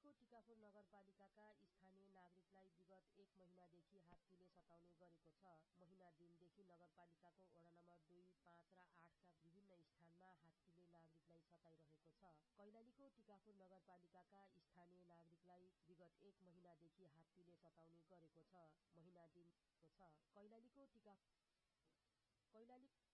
कैलालीको टिकापुर नगरपालिकाका स्थानीय नागरिकलाई विगत 1 महिनादेखि हात्तीले सताउने गरेको छ। महिना दिनदेखि नगरपालिकाको वडा नम्बर 2, 5 र 8 का विभिन्न स्थानमा हात्तीले नागरिकलाई सताइरहेको छ। कैलालीको टिकापुर नगरपालिकाका स्थानीय नागरिकलाई विगत 1 महिनादेखि हात्तीले सताउने गरेको छ। महिना दिन छ। कैलालीको